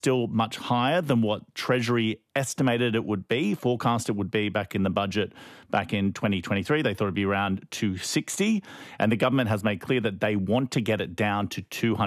still much higher than what Treasury estimated it would be, forecast it would be back in the budget back in 2023. They thought it'd be around 260. And the government has made clear that they want to get it down to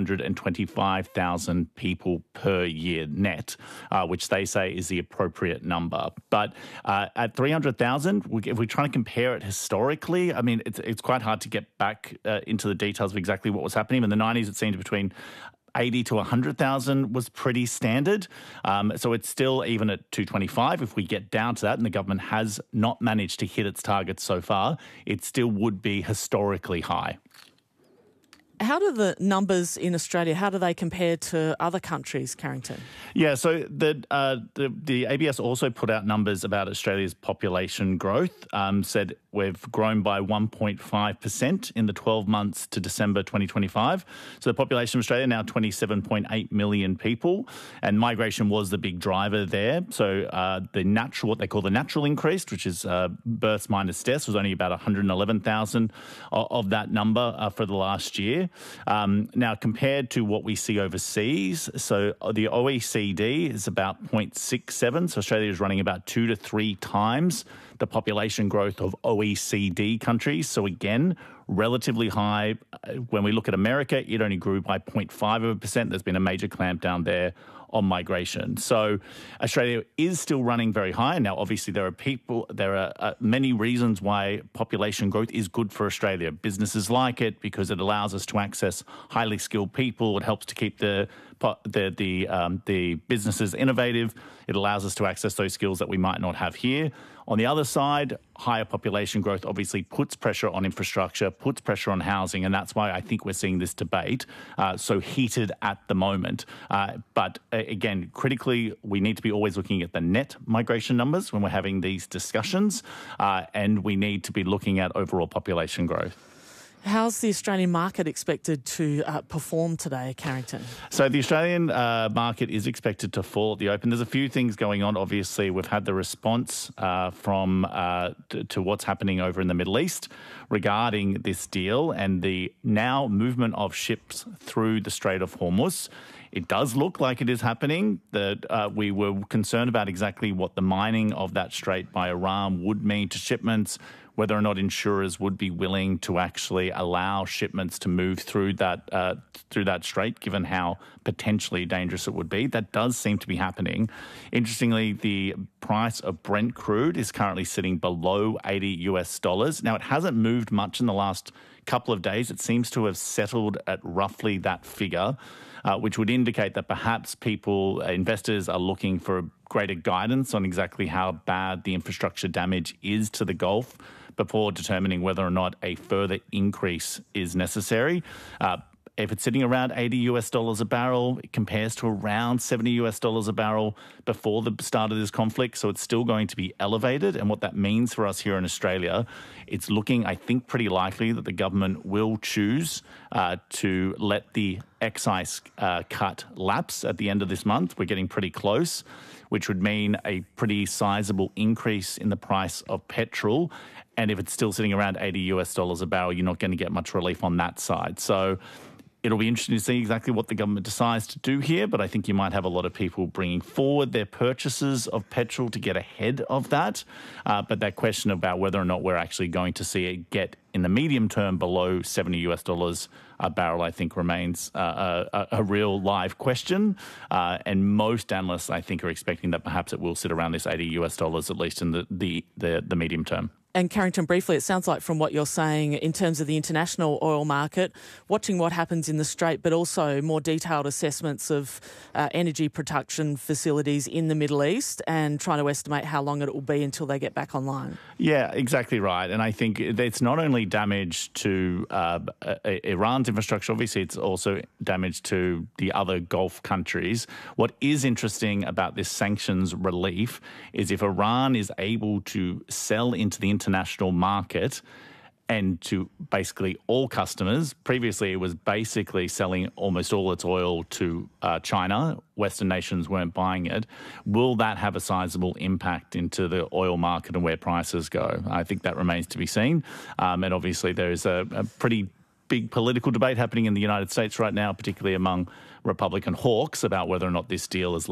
225,000 people per year net, which they say is the appropriate number. But at 300,000, if we're trying to compare it historically, I mean, it's quite hard to get back into the details of exactly what was happening. In the 90s, it seemed between 80 to 100,000 was pretty standard. So it's still even at 225. If we get down to that, and the government has not managed to hit its targets so far, it still would be historically high. How do the numbers in Australia, how do they compare to other countries, Carrington? Yeah, so the ABS also put out numbers about Australia's population growth, said we've grown by 1.5% in the 12 months to December 2025. So the population of Australia now 27.8 million people, and migration was the big driver there. So what they call the natural increase, which is births minus deaths, was only about 111,000 of that number for the last year. Now, compared to what we see overseas, so the OECD is about 0.67, so Australia is running about 2 to 3 times the population growth of OECD countries. So again, relatively high. When we look at America, it only grew by 0.5%. There's been a major clampdown there on migration. So Australia is still running very high. Now, obviously, there are many reasons why population growth is good for Australia. Businesses like it because it allows us to access highly skilled people. It helps to keep the businesses innovative. It allows us to access those skills that we might not have here. On the other side, higher population growth obviously puts pressure on infrastructure, puts pressure on housing, and that's why I think we're seeing this debate so heated at the moment. But again, critically, we need to be always looking at the net migration numbers when we're having these discussions, and we need to be looking at overall population growth. How's the Australian market expected to perform today, Carrington? So the Australian market is expected to fall at the open. There's a few things going on. Obviously, we've had the response to what's happening over in the Middle East regarding this deal and the now movement of ships through the Strait of Hormuz. It does look like it is happening. That we were concerned about exactly what the mining of that strait by Iran would mean to shipments, whether or not insurers would be willing to actually allow shipments to move through that strait, given how potentially dangerous it would be. That does seem to be happening. Interestingly, the price of Brent crude is currently sitting below $80. Now, it hasn't moved much in the last couple of days. It seems to have settled at roughly that figure, which would indicate that perhaps investors are looking for greater guidance on exactly how bad the infrastructure damage is to the Gulf before determining whether or not a further increase is necessary. If it's sitting around $80 a barrel, it compares to around $70 a barrel before the start of this conflict. So it's still going to be elevated. And what that means for us here in Australia, it's looking, I think, pretty likely that the government will choose to let the excise cut lapse at the end of this month. We're getting pretty close, which would mean a pretty sizable increase in the price of petrol. And if it's still sitting around $80 a barrel, you're not going to get much relief on that side. So it'll be interesting to see exactly what the government decides to do here, but I think you might have a lot of people bringing forward their purchases of petrol to get ahead of that. But that question about whether or not we're actually going to see it get in the medium term below $70 a barrel, I think remains a real live question. And most analysts, I think, are expecting that perhaps it will sit around this $80 at least in the medium term. And Carrington, briefly, it sounds like from what you're saying in terms of the international oil market, watching what happens in the Strait, but also more detailed assessments of energy production facilities in the Middle East and trying to estimate how long it will be until they get back online. Yeah, exactly right. And I think it's not only damage to Iran's infrastructure, obviously it's also damage to the other Gulf countries. What is interesting about this sanctions relief is if Iran is able to sell into the international market and to basically all customers. Previously, it was basically selling almost all its oil to China. Western nations weren't buying it. Will that have a sizable impact into the oil market and where prices go? I think that remains to be seen. And obviously, there is a pretty big political debate happening in the United States right now, particularly among Republican hawks, about whether or not this deal is